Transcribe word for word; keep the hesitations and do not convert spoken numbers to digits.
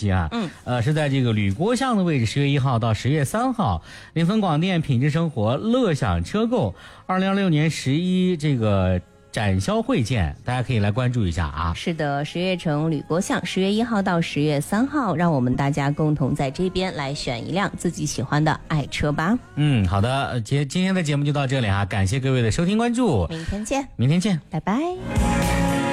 期啊， 嗯， 呃，是在这个吕郭巷的位置，十月一号到十月三号，临汾广电品质生活乐享车购二零二六年十一这个展销会见，大家可以来关注一下啊。 是的，十月城吕郭巷，十月一号到十月三号，让我们大家共同在这边来选一辆自己喜欢的爱车吧。 嗯，好的，今今天的节目就到这里啊，感谢各位的收听关注， 明天见， 明天见， 拜拜。